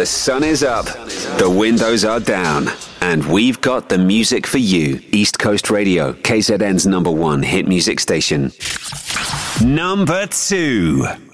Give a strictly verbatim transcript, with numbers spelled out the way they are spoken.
The sun is up, the windows are down, and we've got the music for you. East Coast Radio, K Z N's number one hit music station. Number two.